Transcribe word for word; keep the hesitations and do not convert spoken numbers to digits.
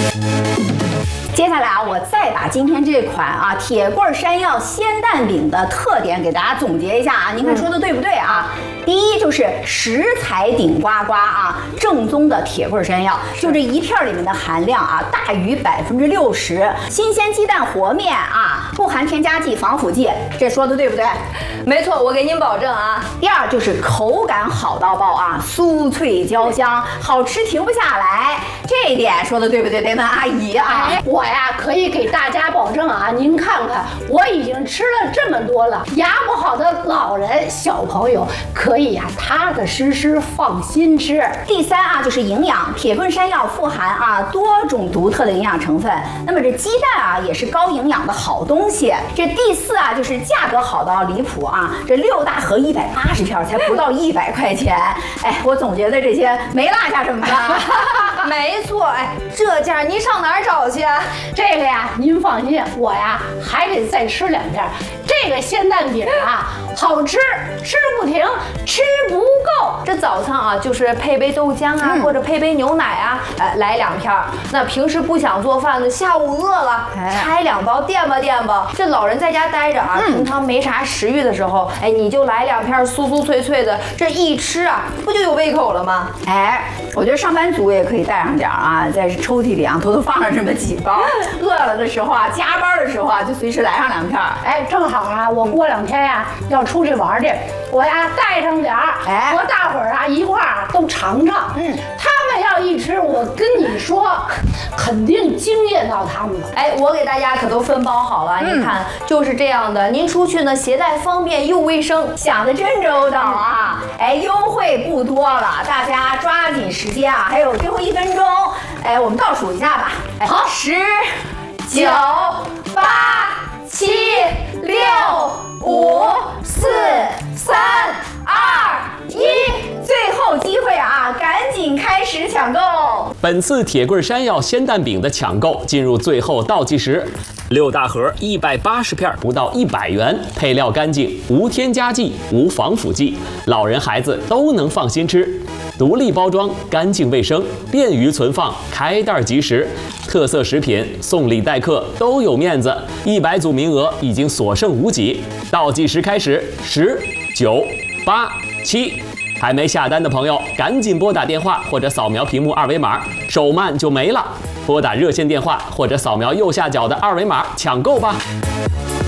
接下来啊，我再把今天这款啊铁棍山药鲜蛋饼的特点给大家总结一下啊，您看说的对不对啊？第一就是食材顶呱呱啊，正宗的铁棍山药，就这一片里面的含量啊大于百分之六十，新鲜鸡蛋和面啊，不含添加剂、防腐剂，这说的对不对？ 没错，我给您保证啊。 第二就是口感好到爆啊，酥脆焦香，好吃停不下来，这一点说的对不对？得问阿姨啊。 哎，我呀可以给大家保证啊，您看看，我已经吃了这么多了，牙不好的老人、小朋友可以呀、啊、踏踏实实放心吃。 第三啊就是营养，铁棍山药富含啊多种独特的营养成分，那么这鸡蛋啊也是高营养的好东西。这第四啊就是价格好到离谱啊，这六大盒一百八十片才不到一百块钱。哎，我总结的这些没落下什么吧？ 没错，哎，这价您上哪儿找去啊？ 这个呀，您放心，我呀还得再吃两片。这个鲜蛋饼啊，好吃，吃不停，吃不够。 这早餐啊，就是配杯豆浆啊，嗯、或者配杯牛奶啊，呃，来两片。那平时不想做饭的，下午饿了，哎、拆两包垫吧垫吧。这老人在家待着啊，嗯、平常没啥食欲的时候，哎，你就来两片酥酥脆脆的，这一吃啊，不就有胃口了吗？ 哎，我觉得上班族也可以带上点啊，在抽屉里啊偷偷放上这么几包，饿了的时候啊，加班的时候啊，就随时来上两片。 哎，正好啊，我过两天呀、啊、要出去玩去，我呀带上点儿，哎，和大伙儿啊一块儿都尝尝。嗯，他们要一吃，我跟你说，肯定惊艳到他们了。 哎，我给大家可都分包好了，嗯、你看就是这样的。您出去呢，携带方便又卫生， 想得真周到啊！哎，优惠不多了，大家抓紧时间啊，还有最后一分钟。哎，我们倒数一下吧。哎、好，十、九、八、七、六、五、四、三、二、一，最后机会啊，赶紧开始抢购！ 本次铁棍山药鲜蛋饼的抢购进入最后倒计时，六大盒一百八十片，不到一百元，配料干净，无添加剂，无防腐剂，老人孩子都能放心吃。独立包装，干净卫生，便于存放，开袋即食。特色食品，送礼待客都有面子。一百组名额已经所剩无几，倒计时开始，十、九、八、七。还没下单的朋友，赶紧拨打电话或者扫描屏幕二维码，手慢就没了。拨打热线电话或者扫描右下角的二维码抢购吧。